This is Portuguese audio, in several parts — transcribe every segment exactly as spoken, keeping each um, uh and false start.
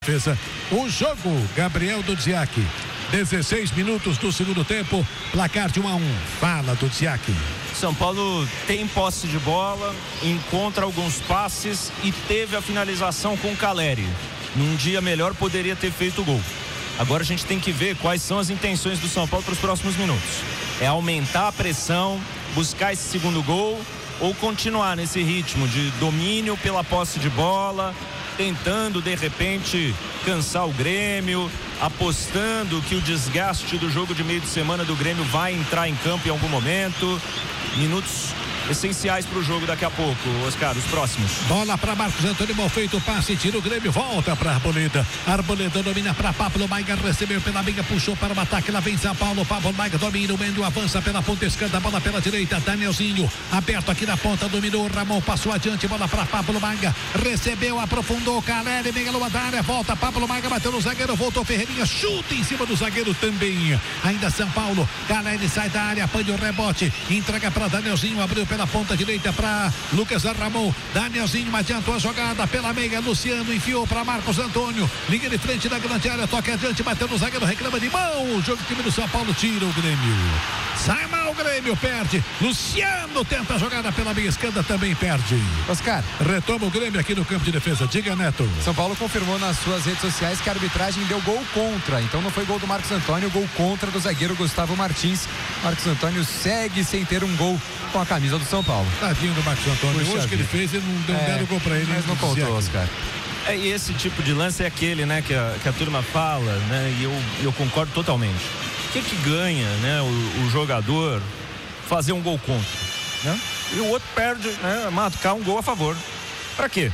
Defesa. O jogo, Gabriel Dudziak. dezesseis minutos do segundo tempo, placar de um a um. Fala, Dudziak. São Paulo tem posse de bola, encontra alguns passes e teve a finalização com o Caleri. Num dia melhor poderia ter feito o gol. Agora a gente tem que ver quais são as intenções do São Paulo para os próximos minutos. É aumentar a pressão, buscar esse segundo gol ou continuar nesse ritmo de domínio pela posse de bola, tentando de repente cansar o Grêmio, apostando que o desgaste do jogo de meio de semana do Grêmio vai entrar em campo em algum momento. Minutos essenciais para o jogo daqui a pouco, Oscar, os próximos. Bola para Marcos Antônio, mal feito o passe, tira o Grêmio, volta para Arboleda. Arboleda domina para Pablo Maiga, recebeu pela meia, puxou para o ataque, lá vem São Paulo. Pablo Maiga domina, o Mendo avança pela ponta esquerda, bola pela direita, Danielzinho aberto aqui na ponta, dominou, Ramon passou adiante, bola para Pablo Maiga, recebeu, aprofundou, Caleri, meia lua da área, volta Pablo Maiga, bateu no zagueiro, voltou Ferreirinha, chuta em cima do zagueiro também. Ainda São Paulo, Caleri sai da área, apanha o rebote, entrega para Danielzinho, abriu pela ponta direita para Lucas Ramon. Danielzinho adiantou a jogada pela meia. Luciano enfiou para Marcos Antônio. Linha de frente da grande área. Toque adiante, bateu no zagueiro, reclama de mão. O jogo time do São Paulo tira o Grêmio. Sai mal o Grêmio, perde. Luciano tenta a jogada pela meia esquerda, também perde. Oscar. Retoma o Grêmio aqui no campo de defesa. Diga, Neto. São Paulo confirmou nas suas redes sociais que a arbitragem deu gol contra. Então não foi gol do Marcos Antônio, gol contra do zagueiro Gustavo Martins. Marcos Antônio segue sem ter um gol com a camisa do São Paulo. Tadinho do Marcos Antônio. Hoje que ele fez, ele não deu um belo gol pra ele. Mas não contou, Oscar. É, e esse tipo de lance é aquele, né, que a, que a turma fala, né, e eu, eu concordo totalmente. O que que ganha, né, o, o jogador fazer um gol contra, né? E o outro perde, né, marcar um gol a favor. Pra quê?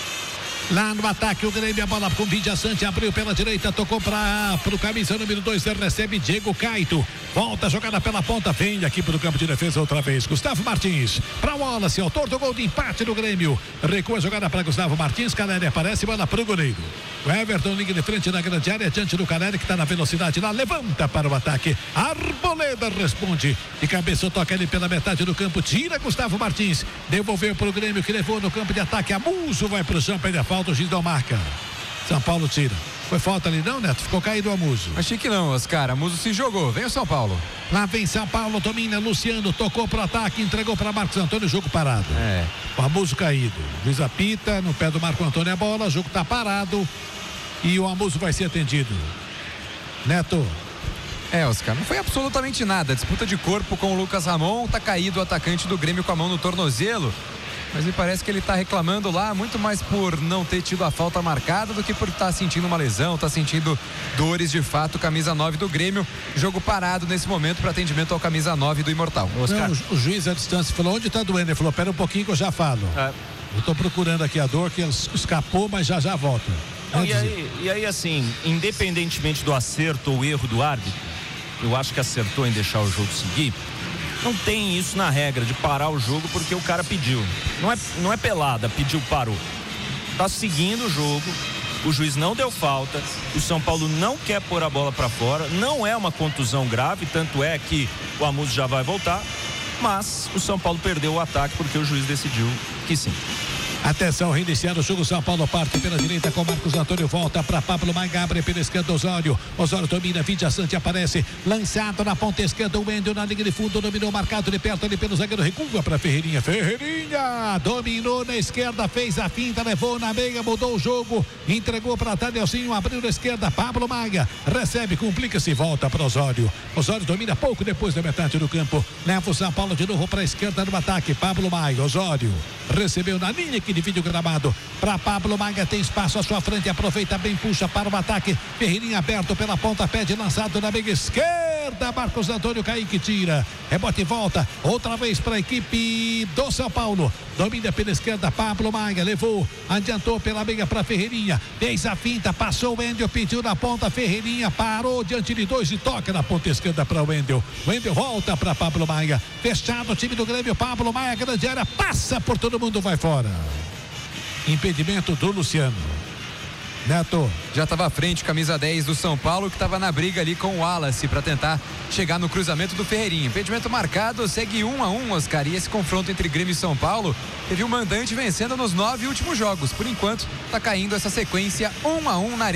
Lá no ataque o Grêmio, a bola com Vidia Sante, abriu pela direita, tocou para o camisa número dois, recebe Diego Caito, volta a jogada pela ponta, vem aqui para o campo de defesa outra vez, Gustavo Martins, para o Wallace, autor do gol de empate do Grêmio, recua a jogada para Gustavo Martins, Caleri aparece, bola para o goleiro, o Everton liga de frente na grande área, diante do Caleri que está na velocidade lá, levanta para o ataque, Arboleda responde, de cabeça toca ele pela metade do campo, tira Gustavo Martins, devolveu para o Grêmio que levou no campo de ataque, Amuso vai para o chão, pede a falta. O juiz não marca. São Paulo tira. Foi falta ali não, Neto? Ficou caído o Amuso. Achei que não, Oscar. Amuso se jogou. Vem o São Paulo. Lá vem São Paulo, domina Luciano, tocou pro ataque, entregou para Marcos Antônio, jogo parado. É. O Amuso caído. Juiz apita, no pé do Marco Antônio a bola, o jogo tá parado e o Amuso vai ser atendido. Neto. É, Oscar, não foi absolutamente nada. Disputa de corpo com o Lucas Ramon, tá caído o atacante do Grêmio com a mão no tornozelo. Mas me parece que ele está reclamando lá muito mais por não ter tido a falta marcada do que por estar tá sentindo uma lesão, está sentindo dores de fato. Camisa nove do Grêmio, jogo parado nesse momento para atendimento ao camisa nove do Imortal. Oscar. Não, o, o juiz à distância falou: onde está doendo? Ele falou: pera um pouquinho que eu já falo. É. Eu estou procurando aqui a dor que escapou, mas já já volta. Não, e, aí, e aí assim, independentemente do acerto ou erro do árbitro, eu acho que acertou em deixar o jogo seguir. Não tem isso na regra de parar o jogo porque o cara pediu. Não é, não é pelada, pediu, parou. Tá seguindo o jogo, o juiz não deu falta, o São Paulo não quer pôr a bola para fora, não é uma contusão grave, tanto é que o Amuso já vai voltar, mas o São Paulo perdeu o ataque porque o juiz decidiu que sim. Atenção, reiniciando o jogo, São Paulo parte pela direita com Marcos Antônio, volta para Pablo Maiga, abre pela esquerda Osório, Osório domina, Vidia Sante aparece, lançado na ponta esquerda, o Wendel na linha de fundo, dominou, marcado de perto ali pelo zagueiro, recua para Ferreirinha, Ferreirinha, dominou na esquerda, fez a finta, levou na meia, mudou o jogo, entregou para Danielzinho, abriu na esquerda, Pablo Maiga, recebe, complica-se, volta para Osório, Osório domina pouco depois da metade do campo, leva o São Paulo de novo para a esquerda no ataque, Pablo Maiga, Osório, recebeu na linha que divide o gramado para Pablo Maiga, tem espaço à sua frente, aproveita bem, puxa para o ataque, Ferreirinha aberto pela ponta, pede lançado na meia esquerda, Marcos Antônio, Kaique tira, rebote e volta, outra vez para a equipe do São Paulo, domina pela esquerda, Pablo Maiga, levou, adiantou pela meia para Ferreirinha, fez a finta, passou o Wendel, pediu na ponta, Ferreirinha parou diante de dois e toca na ponta esquerda para o Wendel, Wendel volta para Pablo Maiga, fechado o time do Grêmio, Pablo Maiga, grande área, passa por todo mundo, vai fora. Impedimento do Luciano. Neto. Já estava à frente, camisa dez do São Paulo, que estava na briga ali com o Wallace para tentar chegar no cruzamento do Ferreirinha. Impedimento marcado, segue um a um, Oscar. E esse confronto entre Grêmio e São Paulo teve o mandante vencendo nos nove últimos jogos. Por enquanto, está caindo essa sequência um a um na Arena.